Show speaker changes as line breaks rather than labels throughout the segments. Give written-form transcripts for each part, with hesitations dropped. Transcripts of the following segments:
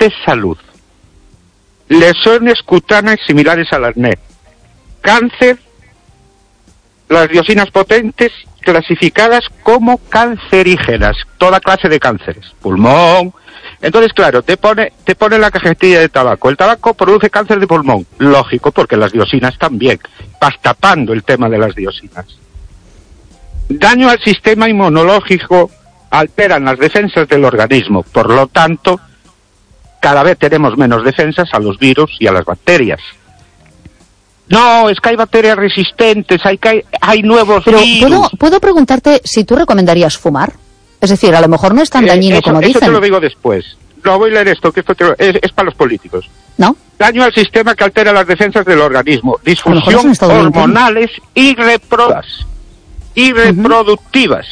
de salud, lesiones cutáneas similares al acné, cáncer, las dioxinas potentes clasificadas como cancerígenas, toda clase de cánceres, pulmón. Entonces, claro, te pone la cajetilla de tabaco. El tabaco produce cáncer de pulmón, lógico, porque las dioxinas también. Vas tapando el tema de las dioxinas. Daño al sistema inmunológico, alteran las defensas del organismo, por lo tanto, cada vez tenemos menos defensas a los virus y a las bacterias. No, es que hay bacterias resistentes, hay nuevos virus.
¿Puedo preguntarte si tú recomendarías fumar? Es decir, a lo mejor no es tan dañino como dicen.
Eso te lo digo después. No, voy a leer esto, que esto es para los políticos.
¿No?
Daño al sistema que altera las defensas del organismo. Disfunción hormonales y reproductivas.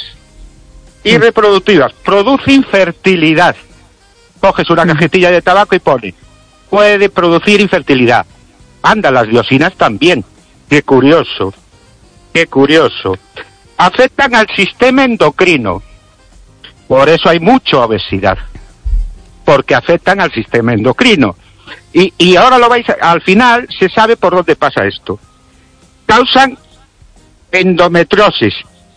Produce infertilidad. Coges una cajetilla de tabaco y pone, puede producir infertilidad. Anda, las dioxinas también. Qué curioso. Afectan al sistema endocrino. Por eso hay mucha obesidad. Porque afectan al sistema endocrino. Y ahora al final se sabe por dónde pasa esto. Causan endometriosis.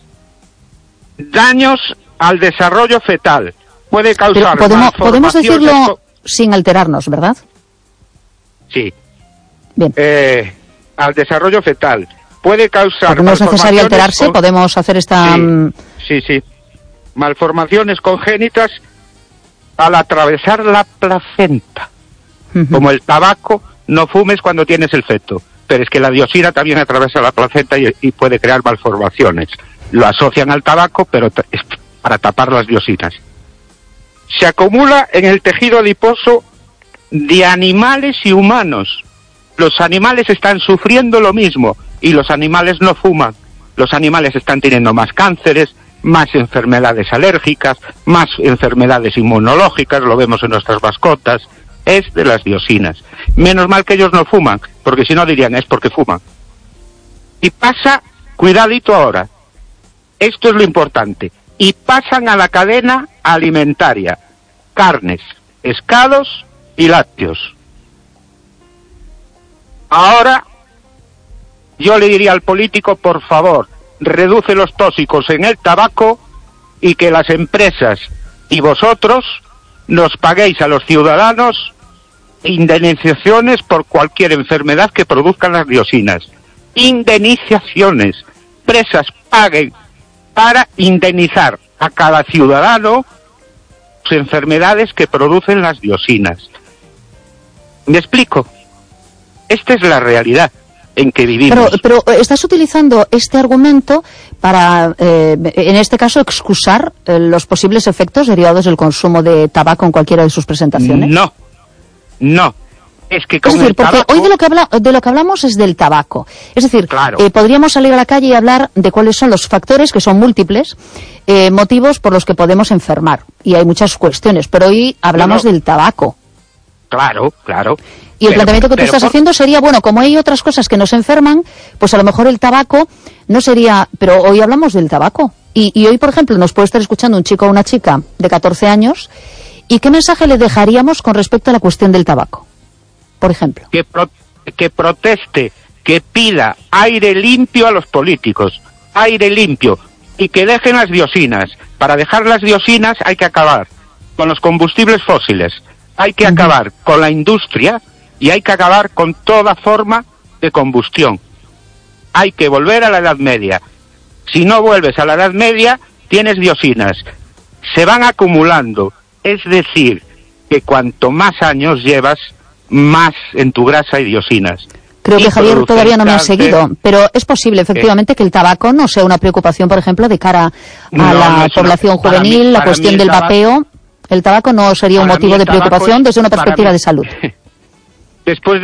Daños al desarrollo fetal. Puede causar
podemos decirlo sin alterarnos, ¿verdad?
Sí.
Bien.
Al desarrollo fetal. Puede causar...
Porque no es necesario alterarse, podemos hacer esta...
Sí. Malformaciones congénitas al atravesar la placenta. Como el tabaco, no fumes cuando tienes el feto. Pero es que la dioxina también atraviesa la placenta y puede crear malformaciones. Lo asocian al tabaco, pero es para tapar las dioxinas. Se acumula en el tejido adiposo de animales y humanos. Los animales están sufriendo lo mismo y los animales no fuman. Los animales están teniendo más cánceres, más enfermedades alérgicas, más enfermedades inmunológicas, lo vemos en nuestras mascotas. Es de las dioxinas. Menos mal que ellos no fuman, porque si no dirían, es porque fuman. Y pasa, cuidadito ahora, esto es lo importante, y pasan a la cadena alimentaria, carnes, pescados y lácteos. Ahora, yo le diría al político, por favor, reduce los tóxicos en el tabaco y que las empresas y vosotros nos paguéis a los ciudadanos indemnizaciones por cualquier enfermedad que produzcan las dioxinas. Indemnizaciones. Empresas paguen para indemnizar a cada ciudadano sus enfermedades que producen las dioxinas. ¿Me explico? Esta es la realidad en que vivimos.
Pero estás utilizando este argumento para, en este caso, excusar los posibles efectos derivados del consumo de tabaco en cualquiera de sus presentaciones.
No. Es que con el tabaco...
porque hoy de lo que hablamos es del tabaco. Es decir,
claro,
podríamos salir a la calle y hablar de cuáles son los factores, que son múltiples, motivos por los que podemos enfermar. Y hay muchas cuestiones, pero hoy hablamos del tabaco.
Claro.
Y el planteamiento que tú estás haciendo sería, bueno, como hay otras cosas que nos enferman, pues a lo mejor el tabaco no sería... Pero hoy hablamos del tabaco. Y hoy, por ejemplo, nos puede estar escuchando un chico o una chica de 14 años... ¿Y qué mensaje le dejaríamos con respecto a la cuestión del tabaco, por ejemplo?
Que proteste, que pida aire limpio a los políticos, aire limpio, y que dejen las dioxinas. Para dejar las dioxinas hay que acabar con los combustibles fósiles, hay que acabar con la industria y hay que acabar con toda forma de combustión. Hay que volver a la Edad Media. Si no vuelves a la Edad Media, tienes dioxinas. Se van acumulando. Es decir, que cuanto más años llevas, más en tu grasa hay dioxinas.
Creo que Javier todavía no me ha seguido, pero es posible efectivamente que el tabaco no sea una preocupación, por ejemplo, de cara a la población juvenil, la cuestión del vapeo. El tabaco no sería un motivo de preocupación desde una perspectiva de salud.
Después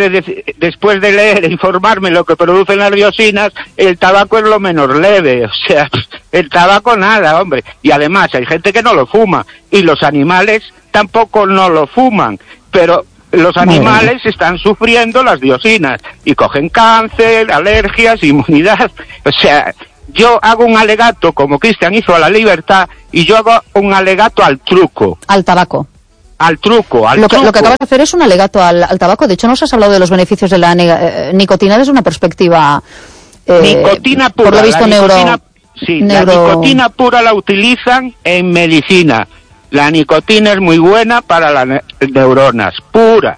de leer e informarme lo que producen las dioxinas, el tabaco es lo menos leve, o sea, el tabaco nada, hombre. Y además hay gente que no lo fuma, y los animales tampoco no lo fuman, pero los animales están sufriendo las dioxinas, y cogen cáncer, alergias, inmunidad. O sea, yo hago un alegato, como Cristian hizo a la libertad, y yo hago un alegato al truco.
Al tabaco.
Al truco.
Lo que acabas de hacer es un alegato al tabaco. De hecho, nos has hablado de los beneficios de la nicotina desde una perspectiva...
nicotina pura.
Por lo visto,
la nicotina pura la utilizan en medicina. La nicotina es muy buena para las neuronas. Pura.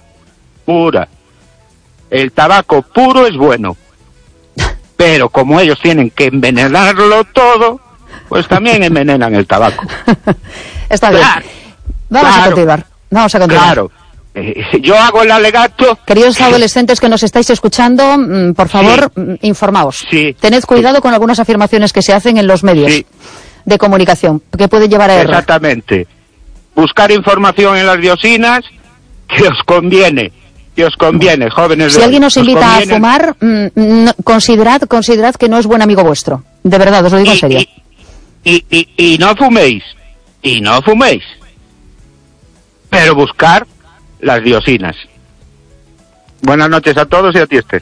El tabaco puro es bueno. Pero como ellos tienen que envenenarlo todo, pues también envenenan el tabaco.
Está bien. Vamos a continuar.
Claro. Yo hago el alegato.
Queridos adolescentes que nos estáis escuchando, por favor, informaos.
Sí.
Tened cuidado con algunas afirmaciones que se hacen en los medios de comunicación, que pueden llevar a error.
Exactamente. Buscar información en las dioxinas que os conviene, jóvenes.
Si alguien os invita a fumar, considerad que no es buen amigo vuestro. De verdad, os lo digo en serio.
Y no fuméis. Pero buscar las dioxinas. Buenas noches a todos y a ti, Esther.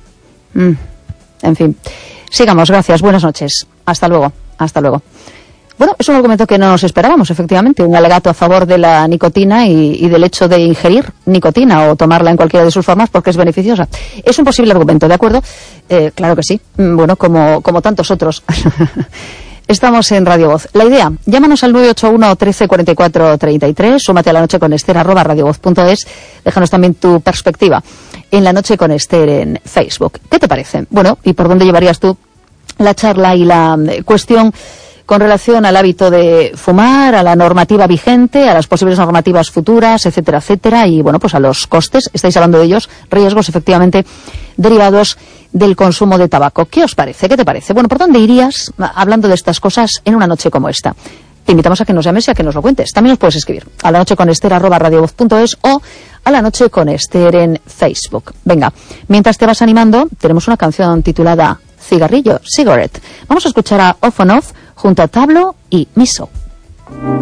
En fin. Sigamos, gracias. Buenas noches. Hasta luego. Bueno, es un argumento que no nos esperábamos, efectivamente, un alegato a favor de la nicotina y del hecho de ingerir nicotina o tomarla en cualquiera de sus formas porque es beneficiosa. Es un posible argumento, ¿de acuerdo? Claro que sí. Bueno, como tantos otros. Estamos en Radio Voz. La idea, llámanos al 981 13 44 33, súmate a La Noche con Esther @radiovoz.es, déjanos también tu perspectiva en La Noche con Esther en Facebook. ¿Qué te parece? Bueno, ¿y por dónde llevarías tú la charla y la cuestión con relación al hábito de fumar, a la normativa vigente, a las posibles normativas futuras, etcétera, etcétera, y bueno, pues a los costes, estáis hablando de ellos, riesgos efectivamente derivados del consumo de tabaco? ¿Qué os parece? ¿Qué te parece? Bueno, ¿por dónde irías hablando de estas cosas en una noche como esta? Te invitamos a que nos llames y a que nos lo cuentes. También nos puedes escribir a lanocheconester@radiovoz.es o a La Noche con Esther en Facebook. Venga, mientras te vas animando, tenemos una canción titulada Cigarrillo, Cigarette. Vamos a escuchar a Off and Off junto a Tablo y Miso.